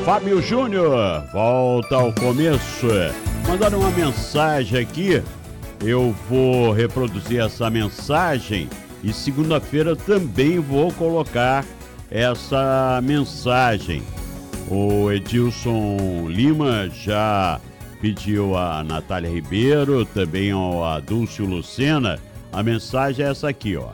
Fábio Júnior, volta ao começo. Mandaram uma mensagem aqui, eu vou reproduzir essa mensagem e segunda-feira também vou colocar essa mensagem. O Edilson Lima já pediu a Natália Ribeiro, também a Dulce Lucena. A mensagem é essa aqui, ó.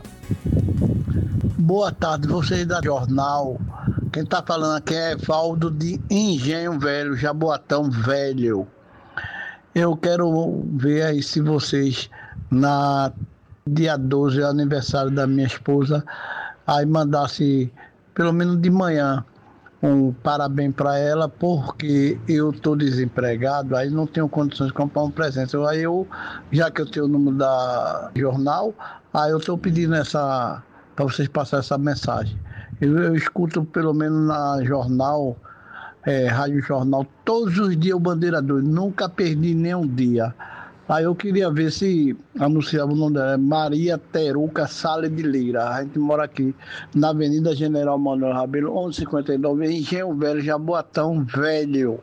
Boa tarde, vocês da Jornal. Quem tá falando aqui é Valdo de Engenho Velho, Jaboatão Velho. Eu quero ver aí se vocês, na dia 12, aniversário da minha esposa, aí mandasse, pelo menos de manhã, um parabéns para ela, porque eu tô desempregado, aí não tenho condições de comprar um presente. Aí já que eu tenho o número da Jornal, aí eu tô pedindo para vocês passarem essa mensagem. Eu escuto pelo menos na Jornal, Rádio Jornal, todos os dias o Bandeira 2, nunca perdi nenhum dia. Aí eu queria ver se anunciava o nome dela, Maria Teruca Sale de Lira. A gente mora aqui na Avenida General Manuel Rabelo, 1159, Engenho Velho, Jaboatão Velho.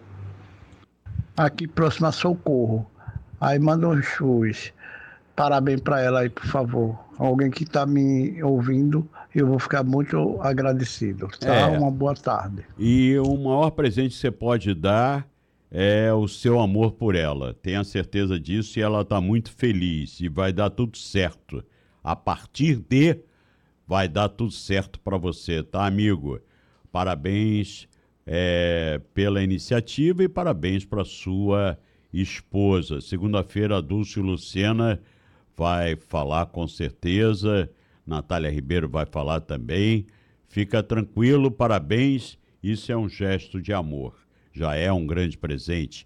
Aqui próximo a Socorro. Aí manda uns parabéns para ela aí, por favor. Alguém que está me ouvindo, eu vou ficar muito agradecido. Tá? Uma boa tarde. E o maior presente que você pode dar é o seu amor por ela. Tenha certeza disso e ela está muito feliz. E vai dar tudo certo. A partir de, vai dar tudo certo para você, tá, amigo? Parabéns pela iniciativa e parabéns para sua esposa. Segunda-feira a Dulce Lucena vai falar com certeza, Natália Ribeiro vai falar também. Fica tranquilo, parabéns, isso é um gesto de amor, já é um grande presente.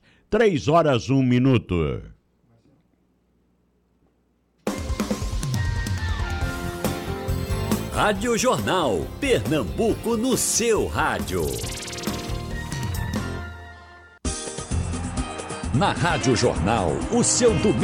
3h01. Rádio Jornal, Pernambuco no seu rádio. Na Rádio Jornal, o seu domingo.